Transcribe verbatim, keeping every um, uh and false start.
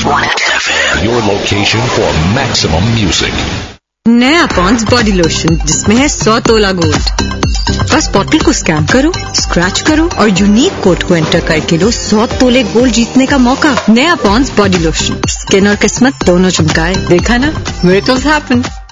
F M, your location for maximum music. नया Pond's body lotion जिसमें है सौ तोला गोल्ड। बस बॉटल को स्कैन करो, स्क्रैच करो और यूनिक कोड को एंटर करके लो सौ तोले गोल्ड जीतने का मौका। नया पॉन्ड्स बॉडी लोशन, स्किन और किस्मत दोनों चमकाए। देखा ना, मिरेकल्स हैपन।